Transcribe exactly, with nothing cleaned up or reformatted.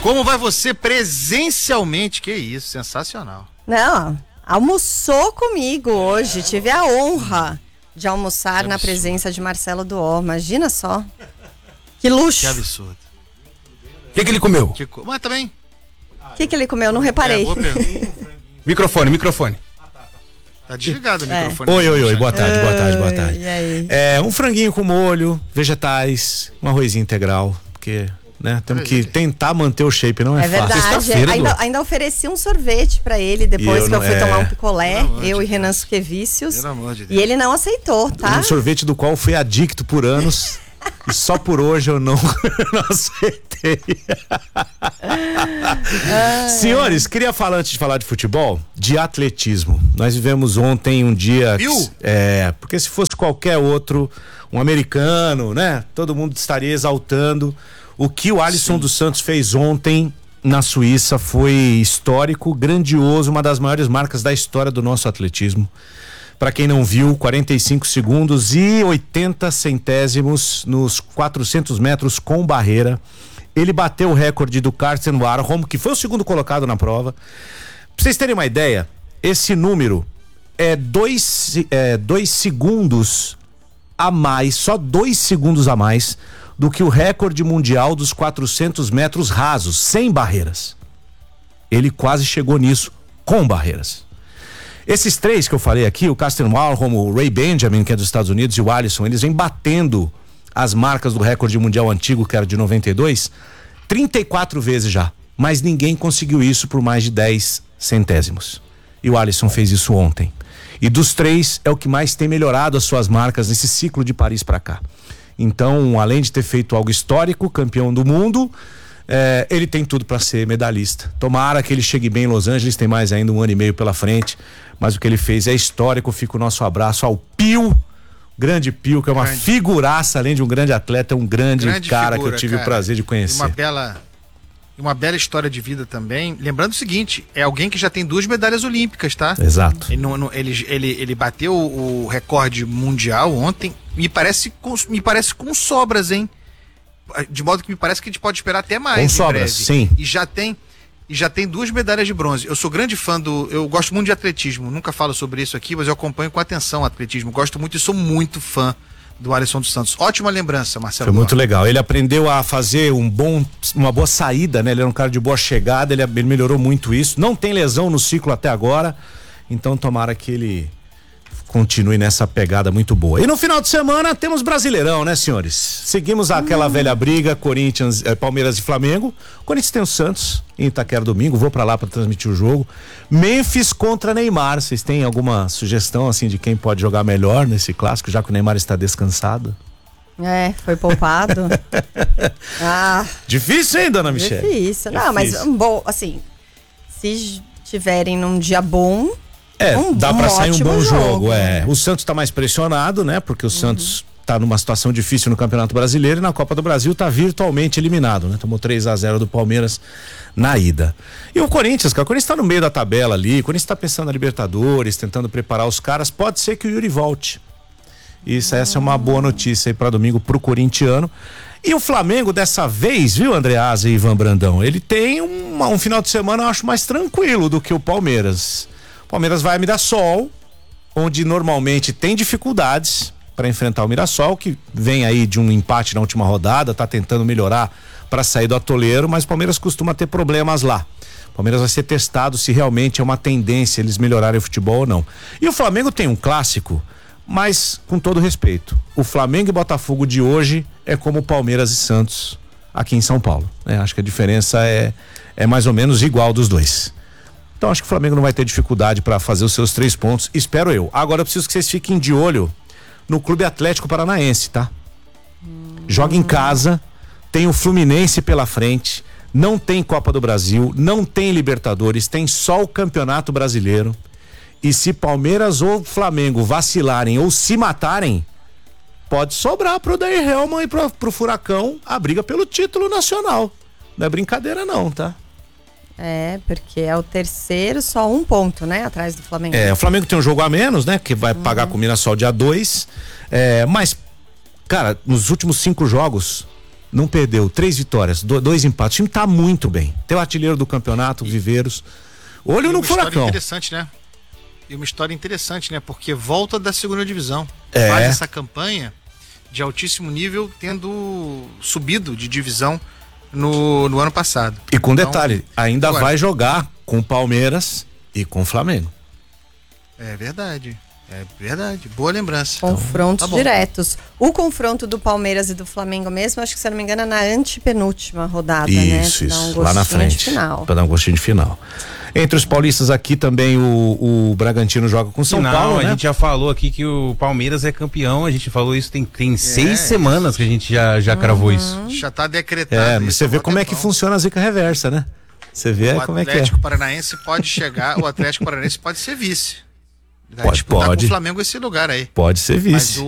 Como vai você presencialmente? Que isso, sensacional. Não, almoçou comigo hoje, tive a honra de almoçar na presença de Marcelo Duó, imagina só. Que luxo. Que absurdo. O que, que ele comeu? Que co... Mas também... O que, que ele comeu? Não reparei. É, microfone, microfone. Tá desligado o É. microfone. Oi, oi, oi, boa tarde, boa tarde, boa tarde. E aí? É, um franguinho com molho, vegetais, um arrozinho integral, porque, né, temos que tentar manter o shape, não é, É fácil. verdade, Sexta-feira, ainda, Dudu. ainda ofereci um sorvete pra ele depois E eu que eu não- fui é. tomar um picolé, Pelo amor eu de e Renan Deus. Suquevicius, Pelo amor de Deus. e ele não aceitou, tá? Um sorvete do qual eu fui adicto por anos e só por hoje eu não, não aceitei. Senhores, queria falar antes de falar de futebol, de atletismo. Nós vivemos ontem um dia... Viu? É, porque se fosse qualquer outro, um americano, né? Todo mundo estaria exaltando. O que o Alisson Sim. dos Santos fez ontem na Suíça foi histórico, grandioso, uma das maiores marcas da história do nosso atletismo. Para quem não viu, quarenta e cinco segundos e oitenta centésimos nos quatrocentos metros com barreira. Ele bateu o recorde do Karsten Warholm, que foi o segundo colocado na prova. Pra vocês terem uma ideia, esse número é dois, é, dois segundos a mais, só dois segundos a mais do que o recorde mundial dos quatrocentos metros rasos, sem barreiras. Ele quase chegou nisso com barreiras. Esses três que eu falei aqui, o Karsten Warholm, o Ray Benjamin, que é dos Estados Unidos, e o Alisson, eles vêm batendo as marcas do recorde mundial antigo, que era de noventa e dois, trinta e quatro vezes já. Mas ninguém conseguiu isso por mais de dez centésimos. E o Alisson fez isso ontem. E dos três, é o que mais tem melhorado as suas marcas nesse ciclo de Paris para cá. Então, além de ter feito algo histórico, campeão do mundo, é, ele tem tudo para ser medalhista. Tomara que ele chegue bem em Los Angeles, tem mais ainda um ano e meio pela frente, mas o que ele fez é histórico. Fica o nosso abraço ao Pio, grande Pio, que é uma Grande. figuraça, além de um grande atleta, é um grande, Grande cara figura, que eu tive cara. o prazer de conhecer. Uma bela, uma bela história de vida também. Lembrando o seguinte, é alguém que já tem duas medalhas olímpicas, tá? Exato. Ele, não- não- ele, ele, ele bateu o recorde mundial ontem, me parece, com, me parece com sobras, hein? De modo que me parece que a gente pode esperar até mais. Com em sobras, breve. sim. E já tem, e já tem duas medalhas de bronze. Eu sou grande fã do. Eu gosto muito de atletismo, nunca falo sobre isso aqui, mas eu acompanho com atenção o atletismo. Gosto muito e sou muito fã do Alisson dos Santos. Ótima lembrança, Marcelo. Foi muito Duarte. legal. Ele aprendeu a fazer um bom, uma boa saída, né? Ele era um cara de boa chegada, ele, ele melhorou muito isso. Não tem lesão no ciclo até agora, então tomara que ele continue nessa pegada muito boa. E no final de semana temos Brasileirão, né, senhores? Seguimos aquela hum. velha briga, Corinthians, eh, Palmeiras e Flamengo. O Corinthians tem o Santos em Itaquera domingo, vou pra lá pra transmitir o jogo. Memphis contra Neymar. Vocês têm alguma sugestão assim de quem pode jogar melhor nesse clássico, já que o Neymar está descansado? É, foi poupado. ah, Difícil, hein, dona Michele? difícil. Não, mas Difícil. bom, assim, se tiverem num dia bom, É, um, dá um pra sair um ótimo bom jogo, jogo, é. né? O Santos tá mais pressionado, né? Porque o Santos tá numa situação difícil no Campeonato Brasileiro e na Copa do Brasil tá virtualmente eliminado, né? Tomou três a zero do Palmeiras na ida. E o Corinthians, cara, o Corinthians tá no meio da tabela ali, o Corinthians tá pensando na Libertadores, tentando preparar os caras, pode ser que o Yuri volte. Isso, essa é uma boa notícia aí pra domingo pro corintiano. E o Flamengo dessa vez, viu, Andreasa e Ivan Brandão, ele tem uma, um final de semana, eu acho, mais tranquilo do que o Palmeiras. O Palmeiras vai a Mirassol, onde normalmente tem dificuldades para enfrentar o Mirassol, que vem aí de um empate na última rodada, tá tentando melhorar para sair do atoleiro, mas o Palmeiras costuma ter problemas lá. O Palmeiras vai ser testado se realmente é uma tendência eles melhorarem o futebol ou não. E o Flamengo tem um clássico, mas com todo respeito, o Flamengo e Botafogo de hoje é como Palmeiras e Santos aqui em São Paulo, né? Acho que a diferença é, é mais ou menos igual dos dois. Então acho que o Flamengo não vai ter dificuldade para fazer os seus três pontos, espero eu. Agora eu preciso que vocês fiquem de olho no Clube Atlético Paranaense, tá? Joga em casa, tem o Fluminense pela frente, não tem Copa do Brasil, não tem Libertadores, tem só o Campeonato Brasileiro. E se Palmeiras ou Flamengo vacilarem ou se matarem, pode sobrar pro Odair Hellmann e pro, pro Furacão a briga pelo título nacional. Não é brincadeira não, tá? É, porque é o terceiro, só um ponto, né? Atrás do Flamengo. É, o Flamengo tem um jogo a menos, né? Que vai uhum. pagar com o Mirassol dia dois. É, mas, cara, nos últimos cinco jogos, não perdeu, três vitórias, do, dois empates. O time tá muito bem. Tem o artilheiro do campeonato, e, Viveiros. Olho no furacão. Uma história interessante, né? E uma história interessante, né? Porque volta da segunda divisão. É. Faz essa campanha de altíssimo nível, tendo subido de divisão no, no ano passado. E com então, detalhe, ainda agora, vai jogar com o Palmeiras e com o Flamengo. É verdade. É verdade, boa lembrança. Confrontos então, tá diretos. O confronto do Palmeiras e do Flamengo mesmo, acho que, se eu não me engano, é na antepenúltima rodada, isso, né? Isso, um lá na frente. Final. Pra dar um gostinho de final. Entre os paulistas aqui também o, o Bragantino joga com São Não, Paulo, a né? gente já falou aqui que o Palmeiras é campeão, a gente falou isso tem, tem é, seis semanas que a gente já, já uhum. cravou isso. Já tá decretado. É, mas você vê como é que funciona a zica reversa, né? Você vê o como é que é. O Atlético Paranaense pode chegar, o Atlético Paranaense pode ser vice. Vai pode, pode. Com o Flamengo esse lugar aí. Pode ser vice. Mas o